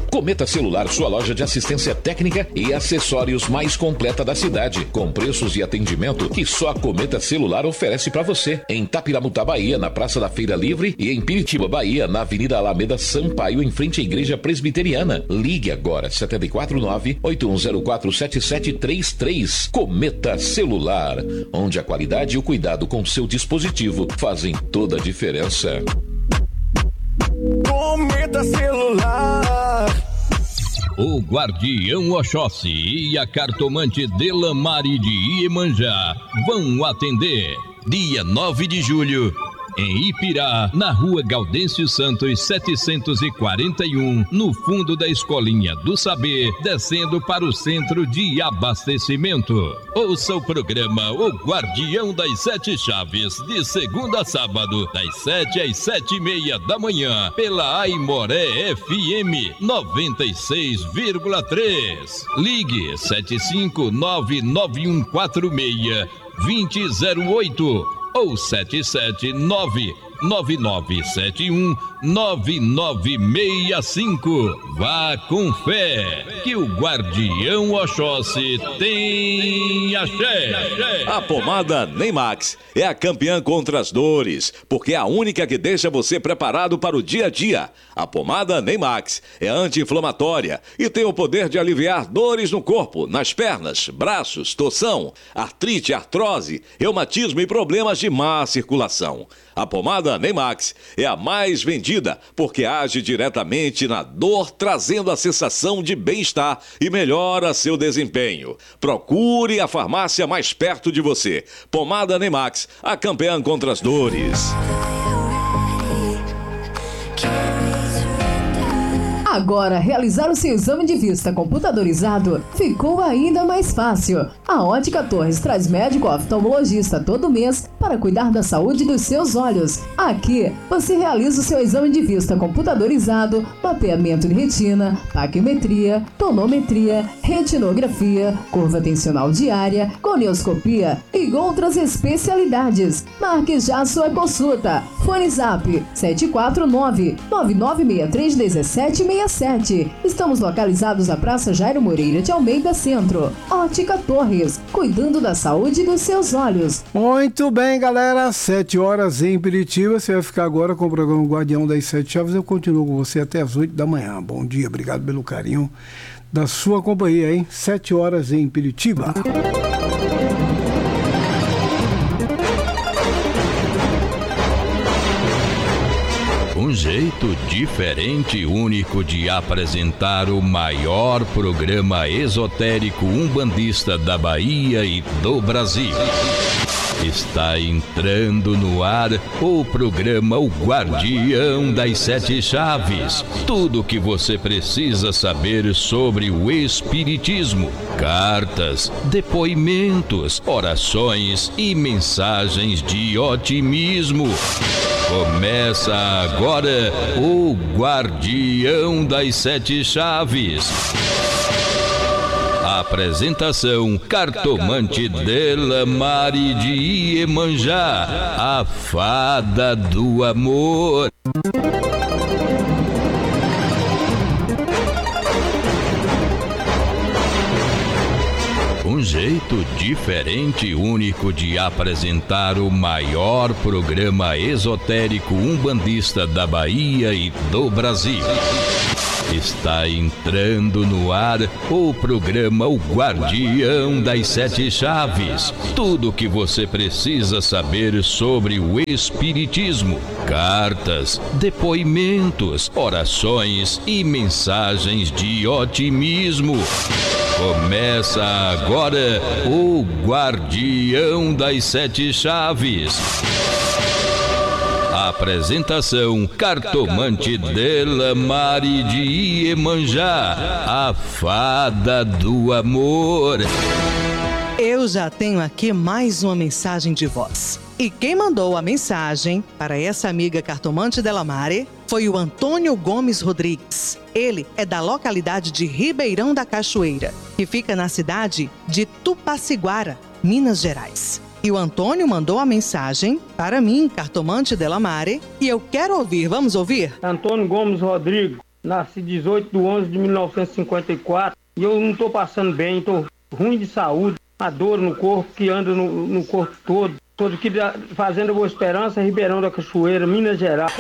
Cometa Celular, sua loja de assistência técnica e acessórios mais completa da cidade, com preços e atendimento que só a Cometa Celular oferece para você. Em Tapiramutá, Bahia, na Praça da Feira Livre, e em Piritiba, Bahia, na Avenida Alameda Sampaio, em frente à Igreja Presbiteriana. Ligue agora, 749-8104-7733. Cometa Celular, onde a qualidade e o cuidado com seu dispositivo fazem toda a diferença. Cometa Celular. O Guardião Oxóssi e a cartomante Delamare de Iemanjá vão atender dia 9 de julho em Ipirá, na rua Gaudêncio Santos 741, no fundo da Escolinha do Saber, descendo para o centro de abastecimento. Ouça o programa O Guardião das Sete Chaves, de segunda a sábado, das 7 às 7:30 da manhã, pela Aimoré FM 96,3. Ligue 75991462008 ou 779-9971-9965. Vá com fé, que o Guardião Oxóssi tem axé. A pomada Neymax é a campeã contra as dores, porque é a única que deixa você preparado para o dia a dia. A pomada Neymax é anti-inflamatória e tem o poder de aliviar dores no corpo, nas pernas, braços, torção, artrite, artrose, reumatismo e problemas de má circulação. A pomada Neymax é a mais vendida porque age diretamente na dor, trazendo a sensação de bem-estar e melhora seu desempenho. Procure a farmácia mais perto de você. Pomada Neymax, a campeã contra as dores. Agora, realizar o seu exame de vista computadorizado ficou ainda mais fácil. A Ótica Torres traz médico oftalmologista todo mês para cuidar da saúde dos seus olhos. Aqui, você realiza o seu exame de vista computadorizado, mapeamento de retina, taquimetria, tonometria, retinografia, curva tensional diária, conioscopia e outras especialidades. Marque já sua consulta. Fone Zap 749-9963-1767. Estamos localizados na Praça Jairo Moreira de Almeida Centro. Ótica Torres, cuidando da saúde dos seus olhos. Muito bem, galera, 7 horas em Piritiba. Você vai ficar agora com o programa Guardião das Sete Chaves. Eu continuo com você até as 8 da manhã. Bom dia, obrigado pelo carinho da sua companhia, hein? 7 horas em Piritiba. Um jeito diferente e único de apresentar o maior programa esotérico umbandista da Bahia e do Brasil. Está entrando no ar o programa O Guardião das Sete Chaves. Tudo o que você precisa saber sobre o espiritismo, cartas, depoimentos, orações e mensagens de otimismo. Começa agora o Guardião das Sete Chaves. Apresentação: cartomante Delamare de Iemanjá, a fada do amor. Um jeito diferente e único de apresentar o maior programa esotérico umbandista da Bahia e do Brasil. Está entrando no ar o programa O Guardião das Sete Chaves. Tudo o que você precisa saber sobre o espiritismo, cartas, depoimentos, orações e mensagens de otimismo. Começa agora o Guardião das Sete Chaves. Apresentação: cartomante Delamare de Iemanjá, a fada do amor. Eu já tenho aqui mais uma mensagem de voz. E quem mandou a mensagem para essa amiga cartomante Delamare foi o Antônio Gomes Rodrigues. Ele é da localidade de Ribeirão da Cachoeira, que fica na cidade de Tupaciguara, Minas Gerais. E o Antônio mandou a mensagem para mim, cartomante Delamare, e eu quero ouvir. Vamos ouvir? Antônio Gomes Rodrigues, nasci 18/11/1954 e eu não estou passando bem, estou ruim de saúde, a dor no corpo que anda no corpo todo. Estou aqui da Fazenda Boa Esperança, Ribeirão da Cachoeira, Minas Gerais.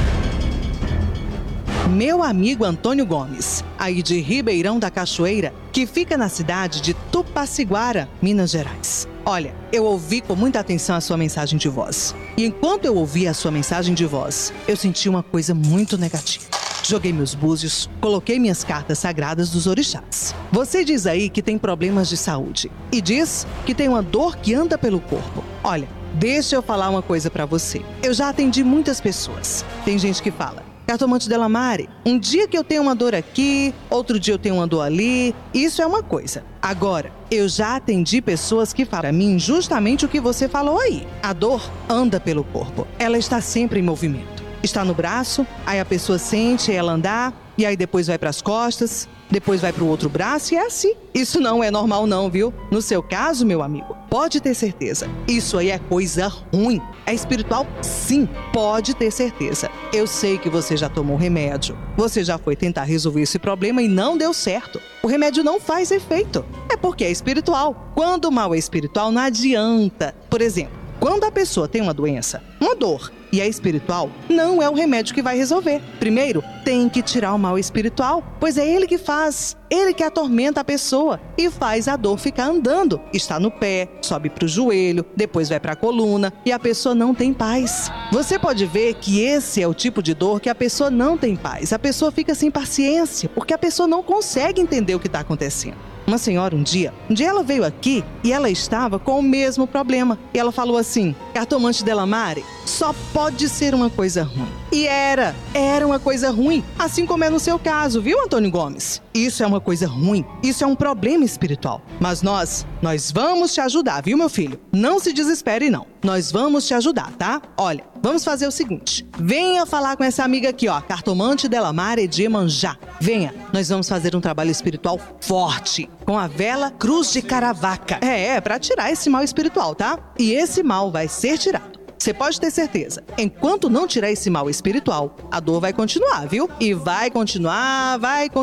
Meu amigo Antônio Gomes, aí de Ribeirão da Cachoeira, que fica na cidade de Tupaciguara, Minas Gerais. Olha, eu ouvi com muita atenção a sua mensagem de voz. E enquanto eu ouvia a sua mensagem de voz, eu senti uma coisa muito negativa. Joguei meus búzios, coloquei minhas cartas sagradas dos orixás. Você diz aí que tem problemas de saúde e diz que tem uma dor que anda pelo corpo. Olha, deixa eu falar uma coisa pra você. Eu já atendi muitas pessoas. Tem gente que fala: Cartomante Delamare, um dia que eu tenho uma dor aqui, outro dia eu tenho uma dor ali, isso é uma coisa. Agora, eu já atendi pessoas que falam a mim justamente o que você falou aí. A dor anda pelo corpo, ela está sempre em movimento. Está no braço, aí a pessoa sente ela andar, e aí depois vai para as costas, depois vai para o outro braço e é assim. Isso não é normal não, viu? No seu caso, meu amigo, pode ter certeza. Isso aí é coisa ruim. É espiritual? Sim, pode ter certeza. Eu sei que você já tomou remédio. Você já foi tentar resolver esse problema e não deu certo. O remédio não faz efeito. É porque é espiritual. Quando o mal é espiritual, não adianta. Por exemplo, quando a pessoa tem uma doença, uma dor, e é espiritual, não é o remédio que vai resolver. Primeiro, tem que tirar o mal espiritual, pois é ele que faz, ele que atormenta a pessoa e faz a dor ficar andando. Está no pé, sobe para o joelho, depois vai para a coluna e a pessoa não tem paz. Você pode ver que esse é o tipo de dor que a pessoa não tem paz. A pessoa fica sem paciência, porque a pessoa não consegue entender o que está acontecendo. Uma senhora um dia ela veio aqui e ela estava com o mesmo problema. E ela falou assim: Cartomante Delamare, só pode ser uma coisa ruim. E era uma coisa ruim, assim como é no seu caso, viu, Antônio Gomes? Isso é uma coisa ruim, isso é um problema espiritual. Mas nós vamos te ajudar, viu, meu filho? Não se desespere, não. Nós vamos te ajudar, tá? Olha, vamos fazer o seguinte. Venha falar com essa amiga aqui, ó, Cartomante Delamare de Iemanjá. Venha, nós vamos fazer um trabalho espiritual forte, com a vela Cruz de Caravaca. Pra tirar esse mal espiritual, tá? E esse mal vai ser tirado. Você pode ter certeza, enquanto não tirar esse mal espiritual, a dor vai continuar, viu? E vai continuar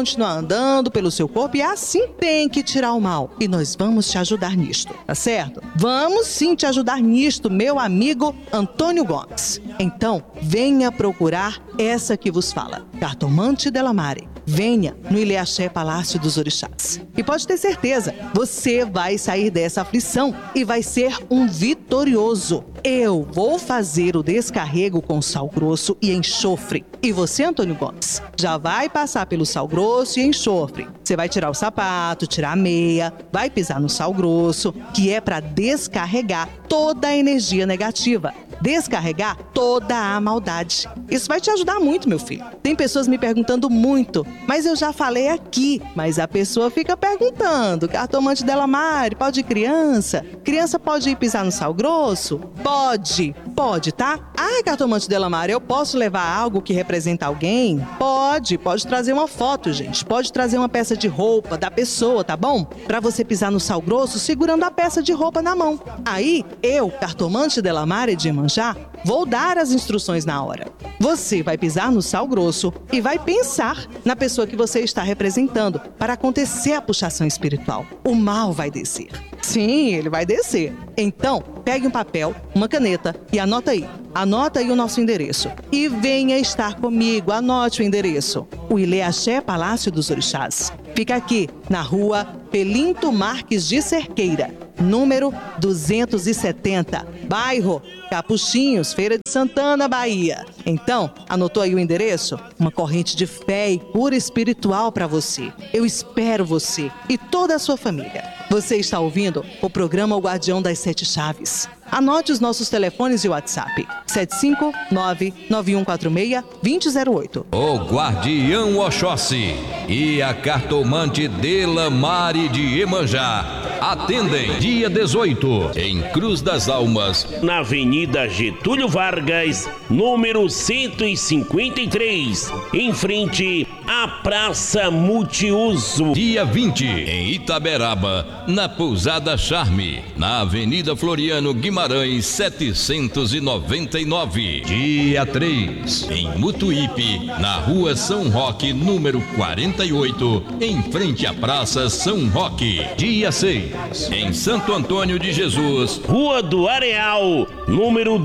andando pelo seu corpo e assim tem que tirar o mal. E nós vamos te ajudar nisto, tá certo? Vamos sim te ajudar nisto, meu amigo Antônio Gomes. Então, venha procurar essa que vos fala, Cartomante Delamare. Venha no Ileaxé Palácio dos Orixás. E pode ter certeza, você vai sair dessa aflição e vai ser um vitorioso. Eu vou fazer o descarrego com sal grosso e enxofre. E você, Antônio Gomes, já vai passar pelo sal grosso e enxofre. Você vai tirar o sapato, tirar a meia, vai pisar no sal grosso, que é para descarregar toda a energia negativa. Descarregar toda a maldade. Isso vai te ajudar muito, meu filho. Tem pessoas me perguntando muito, mas eu já falei aqui. Mas a pessoa fica perguntando: Cartomante Delamare, pode ir criança? Criança pode ir pisar no sal grosso? Pode, tá? Ah, Cartomante Delamare, eu posso levar algo que representa alguém? Pode trazer uma foto, gente. Pode trazer uma peça de roupa da pessoa, tá bom? Pra você pisar no sal grosso segurando a peça de roupa na mão. Aí, eu, Cartomante Delamare de Iemanjá, vou dar as instruções na hora. Você vai pisar no sal grosso e vai pensar na pessoa que você está representando para acontecer a puxação espiritual. O mal vai descer. Sim, ele vai descer. Então, pegue um papel, uma caneta e anota aí. Anota aí o nosso endereço. E venha estar comigo. Anote o endereço. O Ileaxé Palácio dos Orixás fica aqui, na rua Pelinto Marques de Cerqueira, número 270, bairro Capuchinhos, Feira de Santana, Bahia. Então, anotou aí o endereço? Uma corrente de fé e cura espiritual para você. Eu espero você e toda a sua família. Você está ouvindo o programa O Guardião das Sete Chaves. Anote os nossos telefones e WhatsApp: 759-9146-2008. O Guardião Oxóssi e a Cartomante Delamare de Iemanjá atendem dia 18 em Cruz das Almas, na Avenida Getúlio Vargas, número 153, em frente à Praça Multiuso. Dia 20 em Itaberaba, na Pousada Charme, na Avenida Floriano Guimarães 799. Dia 3 em Mutuípe, na Rua São Roque, número 48, em frente à Praça São Roque. Dia 6 em Santo Antônio de Jesus, Rua do Areal, número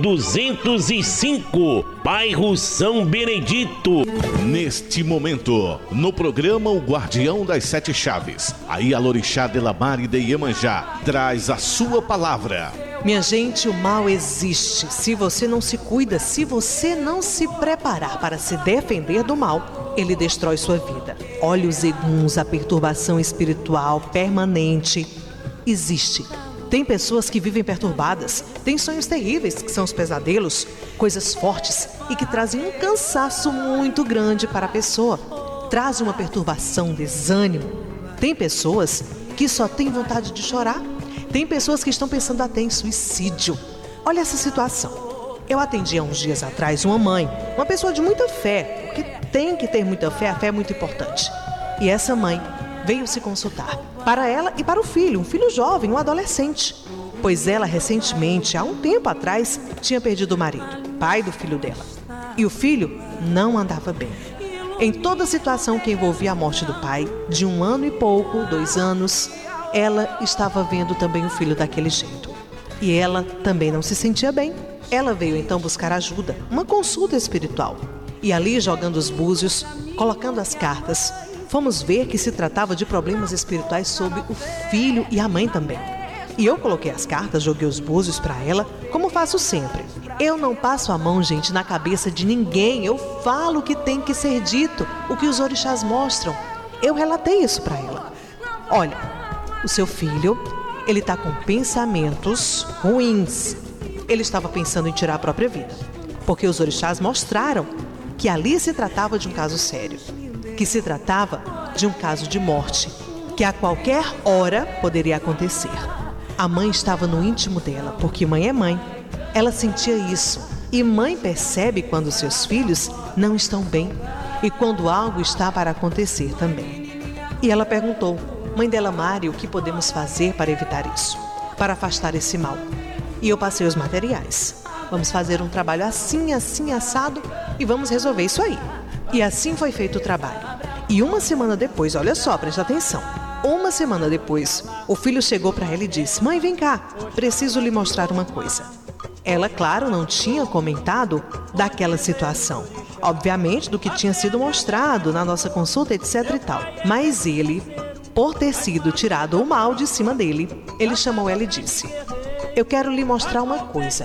205, bairro São Benedito. Neste momento, no programa O Guardião das Sete Chaves, a Ialorixá Delamare de Iemanjá traz a sua palavra. Minha gente, o mal existe. Se você não se cuida, se você não se preparar para se defender do mal, ele destrói sua vida. Olhos eguns, a perturbação espiritual permanente existe. Tem pessoas que vivem perturbadas, têm sonhos terríveis, que são os pesadelos, coisas fortes e que trazem um cansaço muito grande para a pessoa. Traz uma perturbação, desânimo. Tem pessoas que só têm vontade de chorar. Tem pessoas que estão pensando até em suicídio. Olha essa situação. Eu atendi há uns dias atrás uma mãe, uma pessoa de muita fé, porque tem que ter muita fé, a fé é muito importante. E essa mãe veio se consultar, para ela e para o filho, um filho jovem, um adolescente. Pois ela recentemente, há um tempo atrás, tinha perdido o marido, pai do filho dela. E o filho não andava bem. Em toda situação que envolvia a morte do pai, de 1 ano e pouco, 2 anos, ela estava vendo também o filho daquele jeito. E ela também não se sentia bem. Ela veio então buscar ajuda, uma consulta espiritual. E ali, jogando os búzios, colocando as cartas, fomos ver que se tratava de problemas espirituais sobre o filho e a mãe também. E eu coloquei as cartas, joguei os búzios para ela, como faço sempre. Eu não passo a mão, gente, na cabeça de ninguém. Eu falo o que tem que ser dito, o que os orixás mostram. Eu relatei isso para ela. Olha, o seu filho, ele está com pensamentos ruins. Ele estava pensando em tirar a própria vida, porque os orixás mostraram que ali se tratava de um caso sério, que se tratava de um caso de morte, que a qualquer hora poderia acontecer. A mãe estava no íntimo dela, porque mãe é mãe. Ela sentia isso, e mãe percebe quando seus filhos não estão bem e quando algo está para acontecer também. E ela perguntou: mãe Delamare, o que podemos fazer para evitar isso, para afastar esse mal? E eu passei os materiais. Vamos fazer um trabalho assim, assim, assado e vamos resolver isso aí. E assim foi feito o trabalho. E 1 semana depois, olha só, presta atenção. 1 semana depois, o filho chegou para ela e disse: mãe, vem cá, preciso lhe mostrar uma coisa. Ela, claro, não tinha comentado daquela situação. Obviamente, do que tinha sido mostrado na nossa consulta, etc e tal. Mas ele, por ter sido tirado o mal de cima dele, ele chamou ela e disse: eu quero lhe mostrar uma coisa.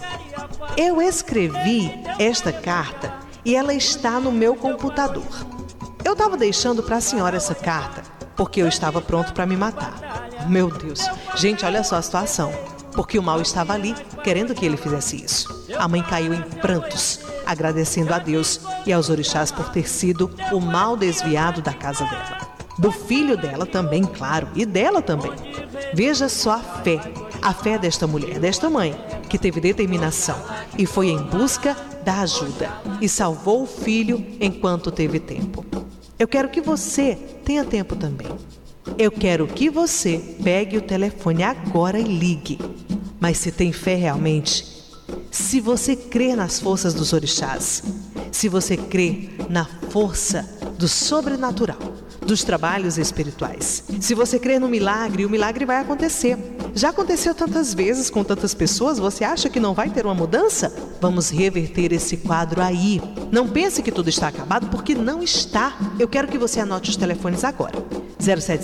Eu escrevi esta carta e ela está no meu computador. Eu estava deixando para a senhora essa carta porque eu estava pronto para me matar. Meu Deus, gente, olha só a situação. Porque o mal estava ali, querendo que ele fizesse isso. A mãe caiu em prantos, agradecendo a Deus e aos orixás por ter sido o mal desviado da casa dela. Do filho dela também, claro, e dela também. Veja só a fé desta mulher, desta mãe, que teve determinação e foi em busca da ajuda e salvou o filho enquanto teve tempo. Eu quero que você tenha tempo também. Eu quero que você pegue o telefone agora e ligue. Mas se tem fé realmente, se você crê nas forças dos orixás, se você crê na força do sobrenatural, dos trabalhos espirituais, se você crê no milagre, o milagre vai acontecer. Já aconteceu tantas vezes com tantas pessoas, você acha que não vai ter uma mudança? Vamos reverter esse quadro aí. Não pense que tudo está acabado, porque não está. Eu quero que você anote os telefones agora.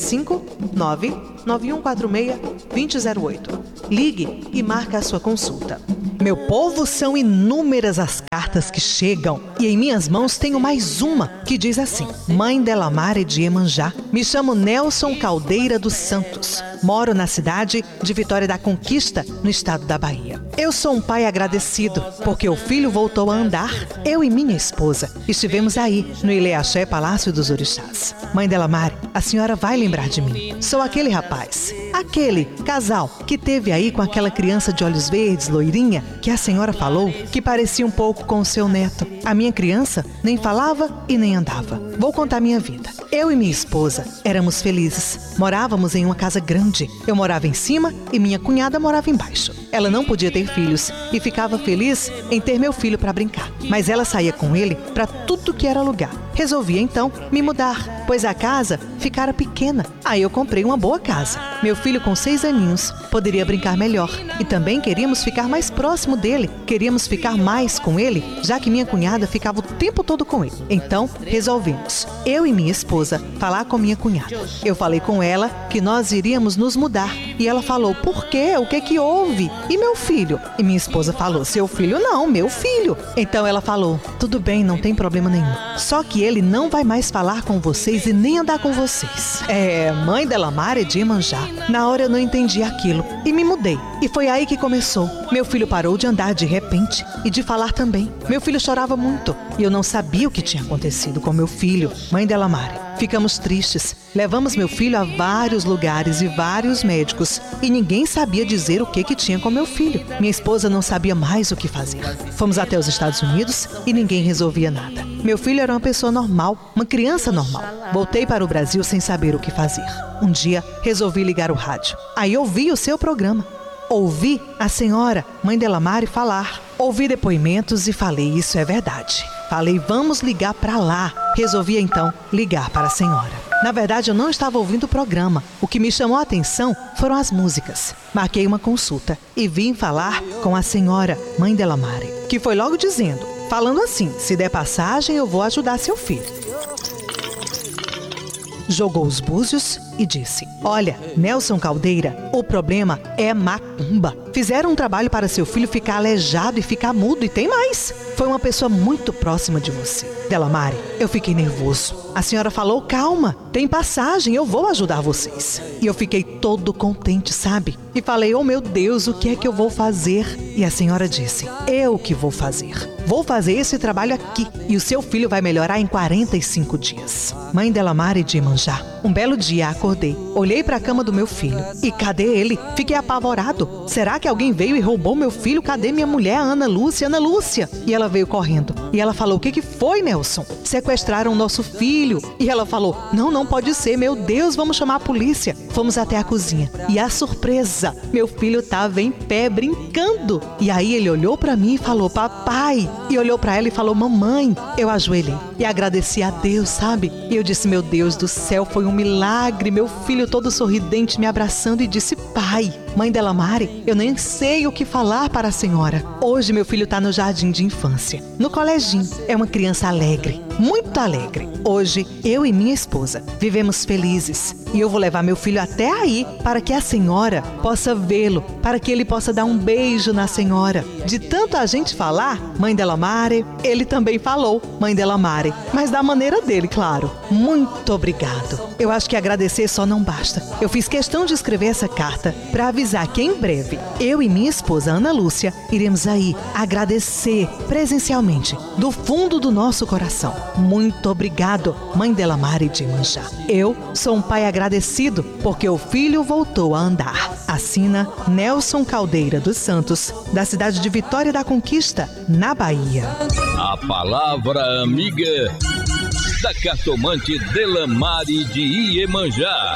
075-99146-2008. Ligue e marque a sua consulta. Meu povo, são inúmeras as cartas que chegam e em minhas mãos tenho mais uma que diz assim: Mãe Delamare de Iemanjá, me chamo Nelson Caldeira dos Santos. Moro na cidade de Vitória da Conquista, no estado da Bahia. Eu sou um pai agradecido porque o filho voltou a andar. Eu e minha esposa estivemos aí no Ileaxé, Palácio dos Orixás. Mãe Delamare, a senhora vai lembrar de mim. Sou aquele rapaz, aquele casal que teve aí com aquela criança de olhos verdes, loirinha, que a senhora falou que parecia um pouco com o seu neto. A minha criança nem falava e nem andava. Vou contar minha vida. Eu e minha esposa éramos felizes. Morávamos em uma casa grande. Eu morava em cima e minha cunhada morava embaixo. Ela não podia ter filhos e ficava feliz em ter meu filho para brincar. Mas ela saía com ele para tudo que era lugar. Resolvi então me mudar, pois a casa ficara pequena. Aí eu comprei uma boa casa. Meu filho com 6 aninhos poderia brincar melhor. E também queríamos ficar mais próximo dele. Queríamos ficar mais com ele, já que minha cunhada ficava o tempo todo com ele. Então resolvemos, eu e minha esposa, falar com minha cunhada. Eu falei com ela que nós iríamos nos mudar. E ela falou: por quê? O que que houve? E meu filho? E minha esposa falou: seu filho não, meu filho. Então ela falou: tudo bem, não tem problema nenhum. Só que ele não vai mais falar com vocês e nem andar com vocês. Mãe Delamare de Iemanjá. Na hora eu não entendi aquilo e me mudei. E foi aí que começou. Meu filho parou de andar de repente e de falar também. Meu filho chorava muito e eu não sabia o que tinha acontecido com meu filho. Mãe Delamare, ficamos tristes. Levamos meu filho a vários lugares e vários médicos e ninguém sabia dizer o que tinha com meu filho. Minha esposa não sabia mais o que fazer. Fomos até os Estados Unidos e ninguém resolvia nada. Meu filho era uma pessoa normal, uma criança normal. Voltei para o Brasil sem saber o que fazer. Um dia resolvi ligar o rádio. Aí ouvi o seu programa. Ouvi a senhora, Mãe Delamare, falar. Ouvi depoimentos e falei: isso é verdade. Falei: vamos ligar para lá. Resolvi então ligar para a senhora. Na verdade, eu não estava ouvindo o programa. O que me chamou a atenção foram as músicas. Marquei uma consulta e vim falar com a senhora, Mãe Delamare, que foi logo dizendo, falando assim: se der passagem, eu vou ajudar seu filho. Jogou os búzios e disse: olha, Nelson Caldeira, o problema é macumba. Fizeram um trabalho para seu filho ficar aleijado e ficar mudo, e tem mais. Foi uma pessoa muito próxima de você. Delamare, eu fiquei nervoso. A senhora falou: calma, tem passagem, eu vou ajudar vocês. E eu fiquei todo contente, sabe? E falei: oh meu Deus, o que é que eu vou fazer? E a senhora disse: eu que vou fazer. Vou fazer esse trabalho aqui e o seu filho vai melhorar em 45 dias. Mãe Delamare de Iemanjá, um belo dia acordei, olhei para a cama do meu filho e cadê ele? Fiquei apavorado. Será que alguém veio e roubou meu filho? Cadê minha mulher, Ana Lúcia? Ana Lúcia! E ela veio correndo e ela falou: o que foi, Nelson? Sequestraram nosso filho. E ela falou: não pode ser, meu Deus, vamos chamar a polícia. Fomos até a cozinha e a surpresa, meu filho estava em pé brincando. E aí ele olhou para mim e falou: papai. E olhou para ela e falou: mamãe. Eu ajoelhei e agradeci a Deus, sabe? E eu disse: meu Deus do céu, foi um milagre. Meu filho todo sorridente me abraçando e disse: pai. Mãe Delamare, eu nem sei o que falar para a senhora. Hoje meu filho está no jardim de infância, no coleginho. É uma criança alegre, muito alegre. Hoje, eu e minha esposa vivemos felizes. E eu vou levar meu filho até aí para que a senhora possa vê-lo, para que ele possa dar um beijo na senhora. De tanto a gente falar, Mãe Delamare, ele também falou, Mãe Delamare, mas da maneira dele, claro. Muito obrigado. Eu acho que agradecer só não basta. Eu fiz questão de escrever essa carta para avisar que em breve, eu e minha esposa Ana Lúcia iremos aí agradecer presencialmente, do fundo do nosso coração. Muito obrigado, Mãe Delamare de Iemanjá. Eu sou um pai agradecido porque o filho voltou a andar. Assina Nelson Caldeira dos Santos, da cidade de Vitória da Conquista, na Bahia. A palavra amiga da cartomante Delamare de Iemanjá.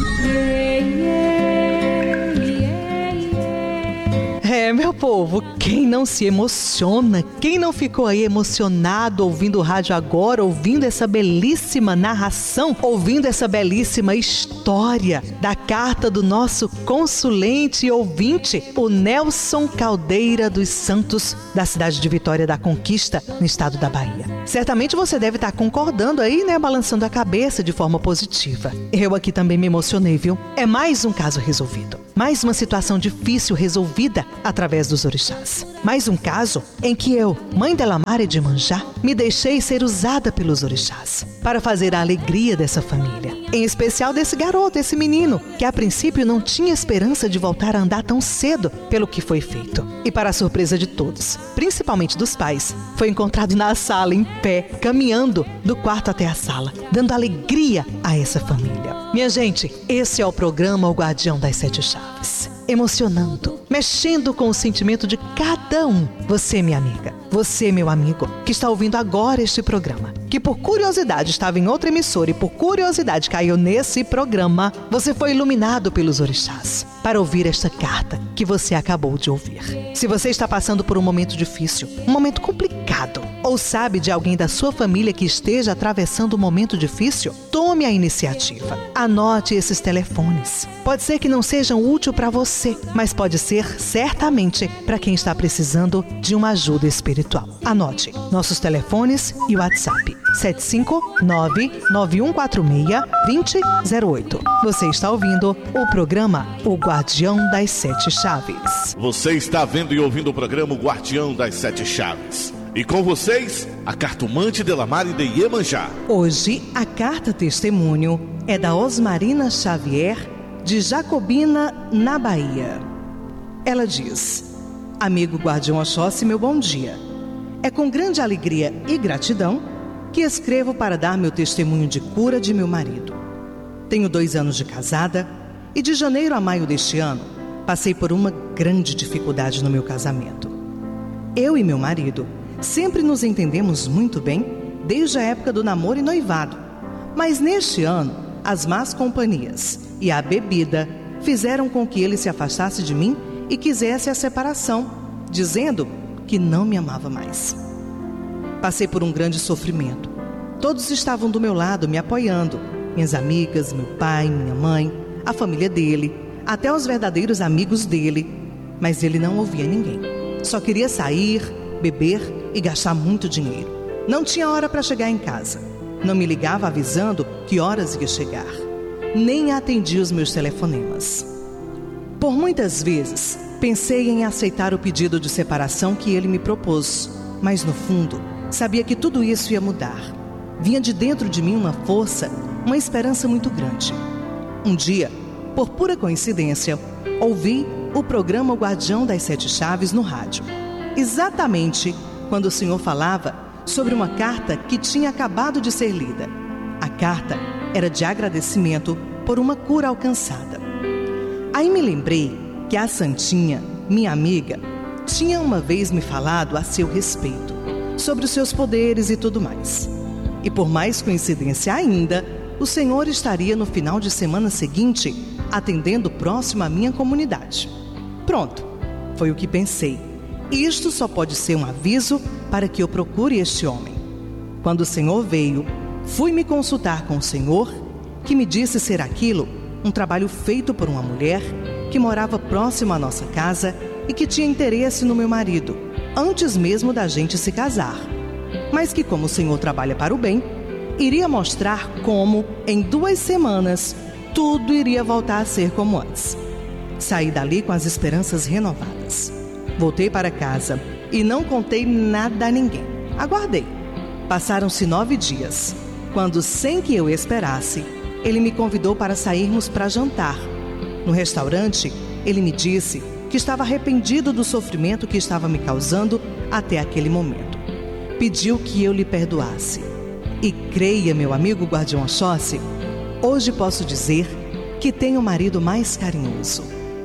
Meu povo, quem não se emociona, quem não ficou aí emocionado ouvindo o rádio agora, ouvindo essa belíssima narração, ouvindo essa belíssima história da carta do nosso consulente e ouvinte, o Nelson Caldeira dos Santos, da cidade de Vitória da Conquista, no estado da Bahia. Certamente você deve estar concordando aí, né, balançando a cabeça de forma positiva. Eu aqui também me emocionei, viu? É mais um caso resolvido. Mais uma situação difícil resolvida através dos orixás. Mais um caso em que eu, mãe Delamare de Iemanjá, me deixei ser usada pelos orixás para fazer a alegria dessa família. Em especial desse garoto, esse menino, que a princípio não tinha esperança de voltar a andar tão cedo pelo que foi feito. E para a surpresa de todos, principalmente dos pais, foi encontrado na sala em pé, caminhando do quarto até a sala, dando alegria a essa família. Minha gente, esse é o programa O Guardião das Sete Chaves. Emocionando, mexendo com o sentimento de cada um. Você, minha amiga, você, meu amigo, que está ouvindo agora este programa, que por curiosidade estava em outra emissora e por curiosidade caiu nesse programa, você foi iluminado pelos orixás para ouvir esta carta que você acabou de ouvir. Se você está passando por um momento difícil, um momento complicado, ou sabe de alguém da sua família que esteja atravessando um momento difícil, tome a iniciativa. Anote esses telefones. Pode ser que não sejam úteis para você, mas pode ser certamente para quem está precisando de uma ajuda espiritual. Anote nossos telefones e o WhatsApp 759-9146-2008. Você está ouvindo o programa O Guardião das Sete Chaves. Você está vendo e ouvindo o programa O Guardião das Sete Chaves. E com vocês, a cartomante Delamare de Iemanjá. Hoje, a carta testemunho é da Osmarina Xavier, de Jacobina, na Bahia. Ela diz: amigo Guardião Oxóssi, meu bom dia. É com grande alegria e gratidão que escrevo para dar meu testemunho de cura de meu marido. Tenho 2 anos de casada e de janeiro a maio deste ano passei por uma grande dificuldade no meu casamento. Eu e meu marido sempre nos entendemos muito bem desde a época do namoro e noivado, mas neste ano as más companhias e a bebida fizeram com que ele se afastasse de mim e quisesse a separação, dizendo que não me amava mais. Passei por um grande sofrimento. Todos estavam do meu lado me apoiando, minhas amigas, meu pai, minha mãe, a família dele, até os verdadeiros amigos dele, mas ele não ouvia ninguém. Só queria sair, beber e gastar muito dinheiro. Não tinha hora para chegar em casa. Não me ligava avisando que horas ia chegar. Nem atendia os meus telefonemas. Por muitas vezes, pensei em aceitar o pedido de separação que ele me propôs, mas no fundo, sabia que tudo isso ia mudar. Vinha de dentro de mim uma força, uma esperança muito grande. Um dia, por pura coincidência, ouvi o programa O Guardião das Sete Chaves no rádio. Exatamente quando o senhor falava sobre uma carta que tinha acabado de ser lida. A carta era de agradecimento por uma cura alcançada. Aí me lembrei que a Santinha, minha amiga, tinha uma vez me falado a seu respeito, sobre os seus poderes e tudo mais. E por mais coincidência ainda, o senhor estaria no final de semana seguinte atendendo próximo à minha comunidade. Pronto, foi o que pensei. Isto só pode ser um aviso para que eu procure este homem. Quando o senhor veio, fui me consultar com o senhor, que me disse ser aquilo um trabalho feito por uma mulher que morava próximo à nossa casa e que tinha interesse no meu marido, antes mesmo da gente se casar. Mas que, como o senhor trabalha para o bem, iria mostrar como, em 2 semanas, tudo iria voltar a ser como antes. Saí dali com as esperanças renovadas. Voltei para casa e não contei nada a ninguém. Aguardei. Passaram-se 9 dias, quando, sem que eu esperasse, ele me convidou para sairmos para jantar. No restaurante, ele me disse que estava arrependido do sofrimento que estava me causando até aquele momento. Pediu que eu lhe perdoasse. E creia, meu amigo Guardião Oxóssi, hoje posso dizer que tenho um marido mais carinhoso,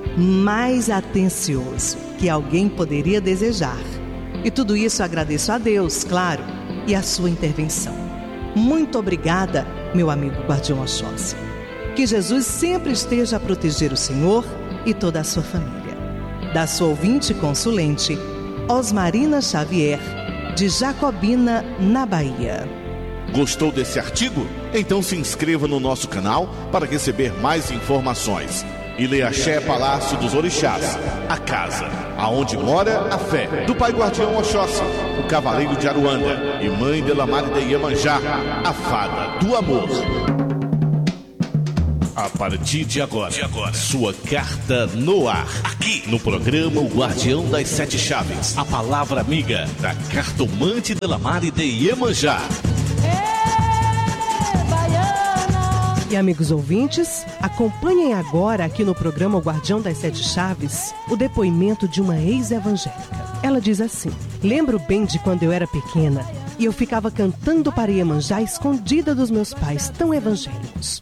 mais atencioso que alguém poderia desejar. E tudo isso agradeço a Deus, claro, e a sua intervenção. Muito obrigada, meu amigo Guardião Oxóssi. Que Jesus sempre esteja a proteger o Senhor e toda a sua família. Da sua ouvinte e consulente, Osmarina Xavier, de Jacobina, na Bahia. Gostou desse artigo? Então se inscreva no nosso canal para receber mais informações. Ileaxé Palácio dos Orixás, a casa aonde mora a fé do Pai Guardião Oxóssi, o Cavaleiro de Aruanda, e Mãe Delamare de Iemanjá, a Fada do Amor. A partir de agora, sua carta no ar. Aqui, no programa O Guardião das Sete Chaves. A palavra amiga da cartomante Delamare de Iemanjá. E amigos ouvintes, acompanhem agora aqui no programa O Guardião das Sete Chaves o depoimento de uma ex-evangélica. Ela diz assim: lembro bem de quando eu era pequena e eu ficava cantando para Iemanjá escondida dos meus pais tão evangélicos.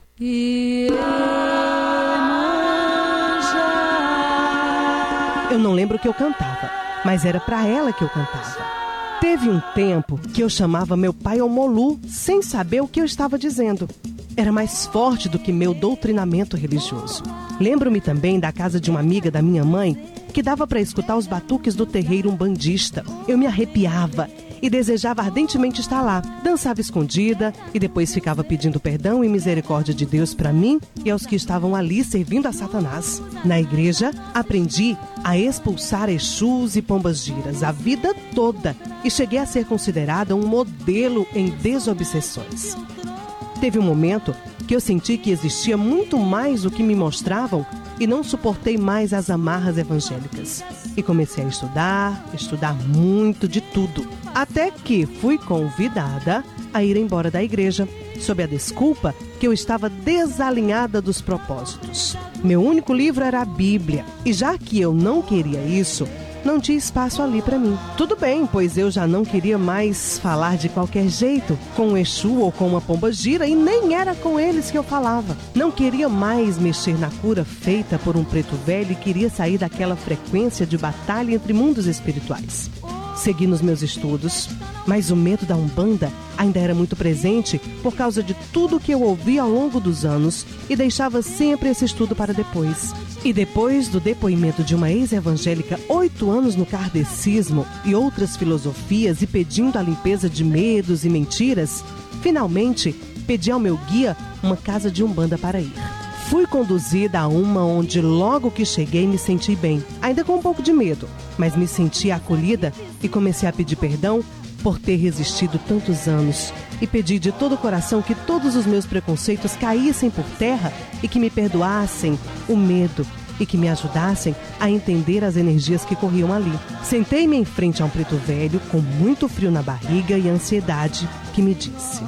Eu não lembro o que eu cantava, mas era para ela que eu cantava. Teve um tempo que eu chamava meu pai Omolu sem saber o que eu estava dizendo. Era mais forte do que meu doutrinamento religioso. Lembro-me também da casa de uma amiga da minha mãe que dava para escutar os batuques do terreiro umbandista. Eu me arrepiava e desejava ardentemente estar lá. Dançava escondida e depois ficava pedindo perdão e misericórdia de Deus para mim e aos que estavam ali servindo a Satanás. Na igreja, aprendi a expulsar Exus e pombas-giras a vida toda e cheguei a ser considerada um modelo em desobsessões. Teve um momento que eu senti que existia muito mais do que me mostravam e não suportei mais as amarras evangélicas. E comecei a estudar muito de tudo. Até que fui convidada a ir embora da igreja, sob a desculpa que eu estava desalinhada dos propósitos. Meu único livro era a Bíblia, e já que eu não queria isso, não tinha espaço ali para mim. Tudo bem, pois eu já não queria mais falar de qualquer jeito com um Exu ou com uma pomba-gira e nem era com eles que eu falava. Não queria mais mexer na cura feita por um preto velho e queria sair daquela frequência de batalha entre mundos espirituais. Segui nos meus estudos, mas o medo da Umbanda ainda era muito presente por causa de tudo que eu ouvi ao longo dos anos e deixava sempre esse estudo para depois. E depois do depoimento de uma ex-evangélica 8 anos no kardecismo e outras filosofias e pedindo a limpeza de medos e mentiras, finalmente pedi ao meu guia uma casa de Umbanda para ir. Fui conduzida a uma onde logo que cheguei me senti bem, ainda com um pouco de medo, mas me senti acolhida e comecei a pedir perdão por ter resistido tantos anos e pedi de todo o coração que todos os meus preconceitos caíssem por terra e que me perdoassem o medo e que me ajudassem a entender as energias que corriam ali. Sentei-me em frente a um preto velho com muito frio na barriga e ansiedade que me disse: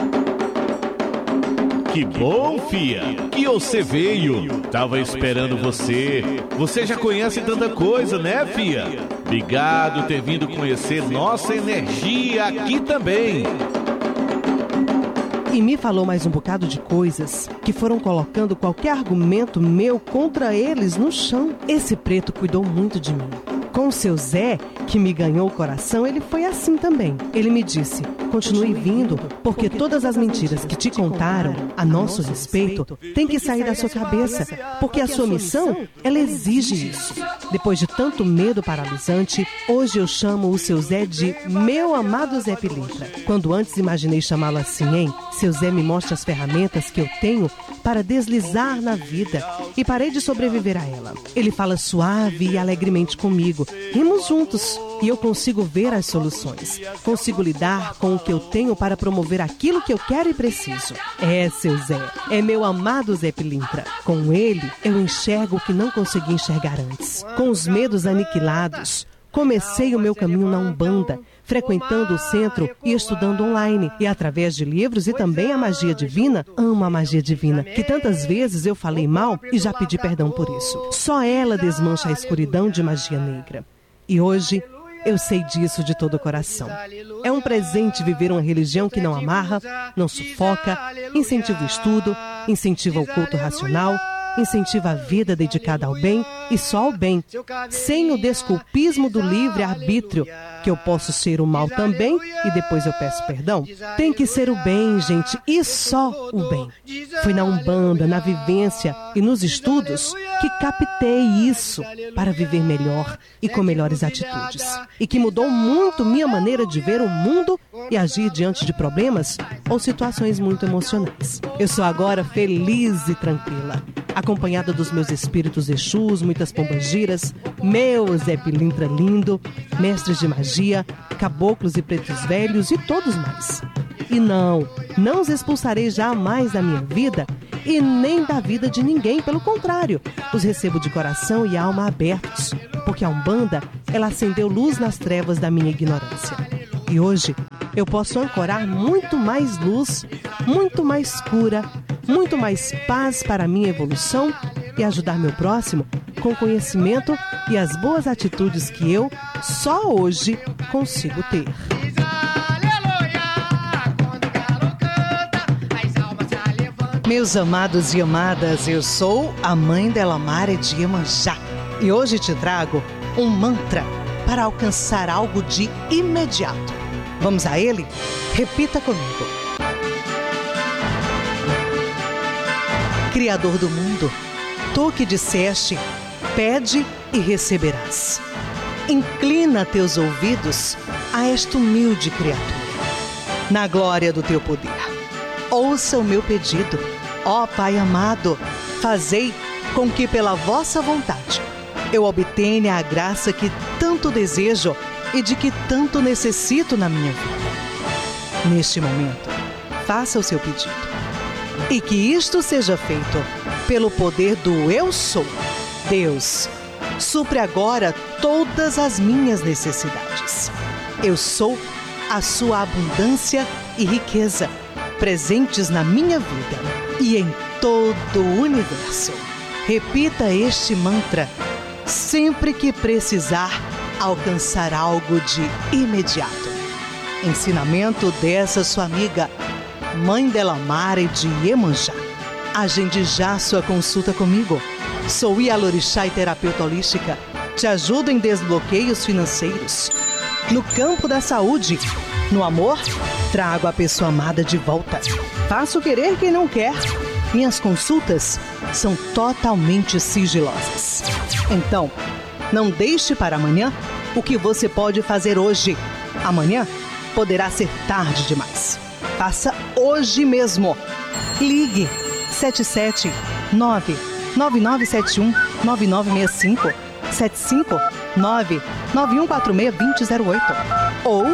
Que bom, fia, que você veio. Tava esperando você. Você já conhece tanta coisa, né, fia? Obrigado por ter vindo conhecer nossa energia aqui também. E me falou mais um bocado de coisas que foram colocando qualquer argumento meu contra eles no chão. Esse preto cuidou muito de mim. Com o seu Zé, que me ganhou o coração, ele foi assim também. Ele me disse: continue vindo, porque todas as mentiras que te contaram a nosso respeito têm que sair da sua cabeça, porque a sua missão, ela exige isso. Depois de tanto medo paralisante, hoje eu chamo o seu Zé de meu amado Zé Pilintra. Quando antes imaginei chamá-lo assim, hein? Seu Zé me mostra as ferramentas que eu tenho para deslizar na vida e parei de sobreviver a ela. Ele fala suave e alegremente comigo. Rimos juntos e eu consigo ver as soluções. Consigo lidar com o que eu tenho para promover aquilo que eu quero e preciso. É, seu Zé, é meu amado Zé Pilintra. Com ele, eu enxergo o que não consegui enxergar antes. Com os medos aniquilados, comecei o meu caminho na Umbanda, frequentando o centro e estudando online. E através de livros e também a magia divina, amo a magia divina, que tantas vezes eu falei mal e já pedi perdão por isso. Só ela desmancha a escuridão de magia negra. E hoje, eu sei disso de todo o coração. É um presente viver uma religião que não amarra, não sufoca, incentiva o estudo, incentiva o culto racional, incentiva a vida dedicada ao bem e só ao bem, sem o desculpismo do livre-arbítrio, que eu posso ser o mal também e depois eu peço perdão. Tem que ser o bem, gente, e só o bem. Foi na Umbanda, na vivência e nos estudos que captei isso para viver melhor e com melhores atitudes. E que mudou muito minha maneira de ver o mundo e agir diante de problemas ou situações muito emocionais. Eu sou agora feliz e tranquila, acompanhada dos meus espíritos Exus, muitas pombagiras, meu Zé Pilintra lindo, mestres de magia, caboclos e pretos velhos e todos mais. E não os expulsarei jamais da minha vida e nem da vida de ninguém. Pelo contrário, os recebo de coração e alma abertos, porque a Umbanda, ela acendeu luz nas trevas da minha ignorância. E hoje eu posso ancorar muito mais luz, muito mais cura, muito mais paz para a minha evolução e ajudar meu próximo com conhecimento e as boas atitudes que eu, só hoje, consigo ter. Meus amados e amadas, eu sou a Mãe Delamare de Iemanjá e hoje te trago um mantra para alcançar algo de imediato. Vamos a ele? Repita comigo. Criador do mundo, tu que disseste, pede e receberás. Inclina teus ouvidos a esta humilde criatura. Na glória do teu poder, ouça o meu pedido. Ó Pai amado, fazei com que pela vossa vontade eu obtenha a graça que tanto desejo e de que tanto necessito na minha vida. Neste momento, faça o seu pedido. E que isto seja feito pelo poder do Eu Sou. Deus, supre agora todas as minhas necessidades. Eu sou a sua abundância e riqueza, presentes na minha vida e em todo o universo. Repita este mantra sempre que precisar alcançar algo de imediato. Ensinamento dessa sua amiga, Mãe Delamare de Iemanjá. Agende já sua consulta comigo. Sou Ialorixá e terapeuta holística. Te ajudo em desbloqueios financeiros. No campo da saúde, no amor, trago a pessoa amada de volta. Faço querer quem não quer. Minhas consultas são totalmente sigilosas. Então, não deixe para amanhã o que você pode fazer hoje. Amanhã poderá ser tarde demais. Faça hoje mesmo. Ligue 779-9971-9965, 759-9146-2008 ou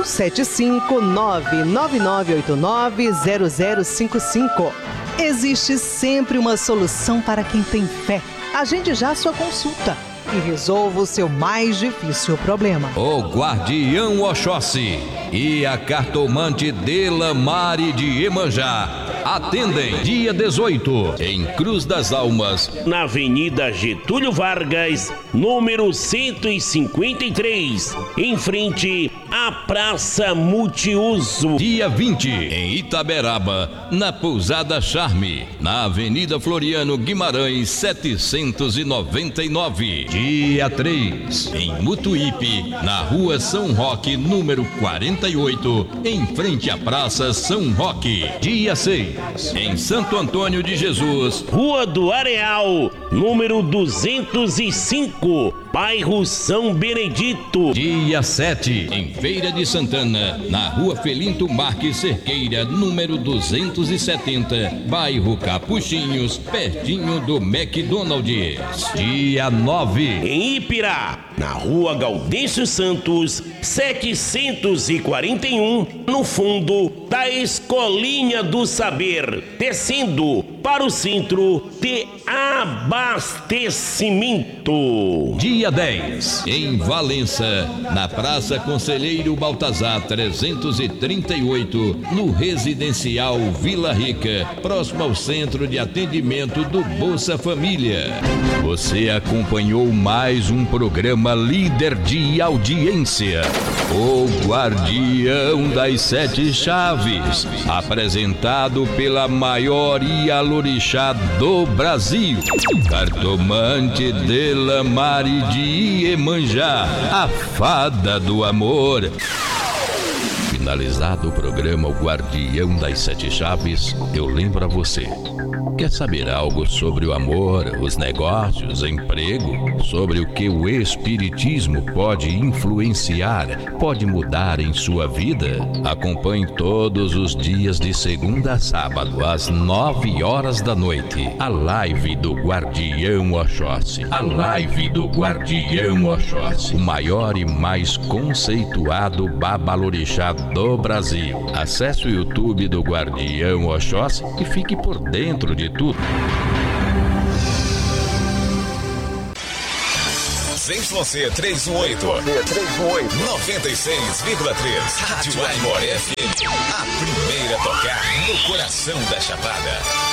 759-9989-0055. Existe sempre uma solução para quem tem fé. Agende já sua consulta e resolva o seu mais difícil problema. O Guardião Oxóssi e a cartomante Delamare de Iemanjá atendem dia 18 em Cruz das Almas, na Avenida Getúlio Vargas, número 153, em frente à Praça Multiuso. Dia 20 em Itaberaba, na Pousada Charme, na Avenida Floriano Guimarães 799. Dia 3 em Mutuípe, na Rua São Roque, número 48, em frente à Praça São Roque. Dia 6 em Santo Antônio de Jesus, Rua do Areal, número 205, bairro São Benedito. Dia 7 em Feira de Santana, na Rua Felinto Marques Cerqueira, número 270, bairro Capuchinhos, pertinho do McDonald's. Dia 9 em Ipirá, na Rua Gaudêncio Santos, 741, no fundo da Escolinha do Saber, descendo para o centro de abastecimento. Dia 10 em Valença, na Praça Conselheiro Baltazar 338, no Residencial Vila Rica, próximo ao Centro de Atendimento do Bolsa Família. Você acompanhou mais um programa líder de audiência, o Guardião das Sete Chaves, apresentado pela maior Ialorixá do Brasil, cartomante Delamare de Iemanjá, a fada do amor. Finalizado o programa O Guardião das Sete Chaves, eu lembro a você. Quer saber algo sobre o amor, os negócios, emprego? Sobre o que o Espiritismo pode influenciar, pode mudar em sua vida? Acompanhe todos os dias de segunda a sábado, às 9 horas da noite, a live do Guardião Oxóssi. A live do Guardião Oxóssi, o maior e mais conceituado babalorixá do Brasil. Acesse o YouTube do Guardião Oxóssi e fique por dentro de tudo. ZYC 318, 96,3. Rádio Aimoré FM. A primeira a tocar no coração da Chapada.